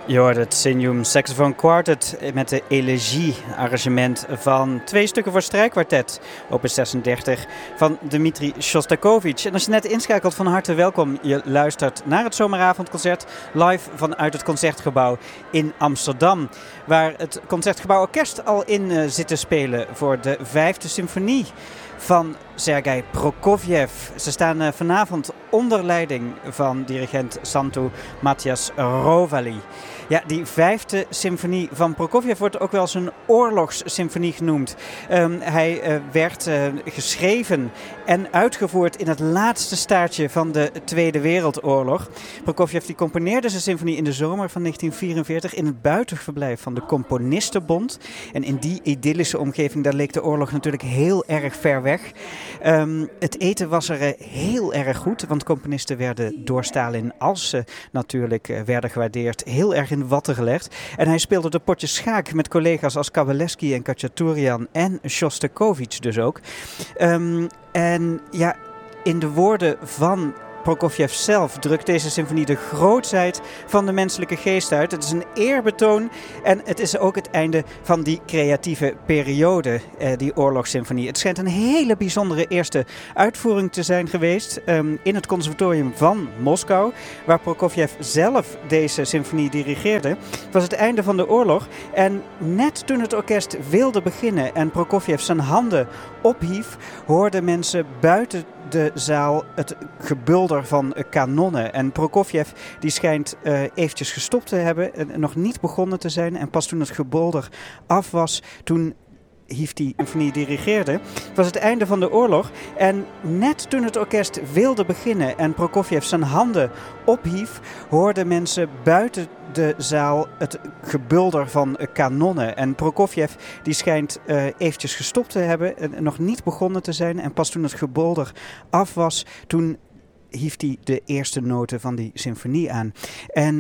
Je hoort het Signum Saxophone Quartet met de Elegie-arrangement van 2 stukken voor strijkkwartet, opus 36 van Dmitri Shostakovich. En als je net inschakelt, van harte welkom. Je luistert naar het zomeravondconcert live vanuit het Concertgebouw in Amsterdam, waar het Concertgebouw Orkest al in zit te spelen voor de 5e symfonie van Sergei Prokofjev. Ze staan vanavond onder leiding van dirigent Santu Matyas Rovali. Ja, die 5e symfonie van Prokofjev wordt ook wel eens een oorlogssymfonie genoemd. Hij werd geschreven en uitgevoerd in het laatste staartje van de Tweede Wereldoorlog. Prokofjev die componeerde zijn symfonie in de zomer van 1944 in het buitenverblijf van de Componistenbond. En in die idyllische omgeving, daar leek de oorlog natuurlijk heel erg ver weg. Het eten was er heel erg goed, want componisten werden door Stalin, als ze natuurlijk werden gewaardeerd, heel erg in de watten gelegd. En hij speelde de potjes schaak met collega's als Kavalevsky en Khachaturian en Shostakovich dus ook. En ja, in de woorden van Prokofjev zelf drukt deze symfonie de grootheid van de menselijke geest uit. Het is een eerbetoon en het is ook het einde van die creatieve periode, die oorlogssymfonie. Het schijnt een hele bijzondere eerste uitvoering te zijn geweest in het conservatorium van Moskou, waar Prokofjev zelf deze symfonie dirigeerde. Het was het einde van de oorlog en net toen het orkest wilde beginnen en Prokofjev zijn handen ophief, hoorden mensen buiten de zaal het gebulder van kanonnen. En Prokofjev die schijnt eventjes gestopt te hebben en nog niet begonnen te zijn. En pas toen het gebulder af was, toen hief die symfonie dirigeerde. Het was het einde van de oorlog en net toen het orkest wilde beginnen en Prokofjev zijn handen ophief, hoorden mensen buiten de zaal het gebulder van kanonnen. En Prokofjev die schijnt eventjes gestopt te hebben en nog niet begonnen te zijn. En pas toen het gebulder af was, toen hief hij de eerste noten van die symfonie aan. En